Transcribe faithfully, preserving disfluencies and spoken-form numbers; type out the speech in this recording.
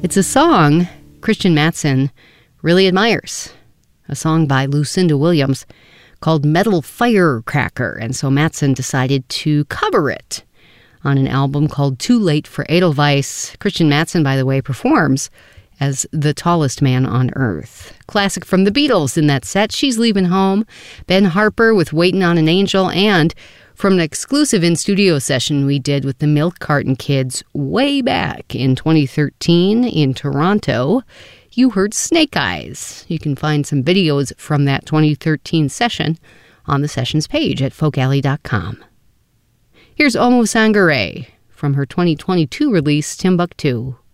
It's a song Christian Mattson really admires, a song by Lucinda Williams called Metal Firecracker, and so Mattson decided to cover it on an album called Too Late for Edelweiss. Christian Mattson, by the way, performs as the tallest man on earth. Classic from the Beatles in that set, She's Leaving Home, Ben Harper with Waiting on an Angel, and from an exclusive in-studio session we did with the Milk Carton Kids way back in twenty thirteen in Toronto, you heard Snake Eyes. You can find some videos from that twenty thirteen session on the sessions page at folk alley dot com. Here's Omo Sangare from her twenty twenty-two release, Timbuktu.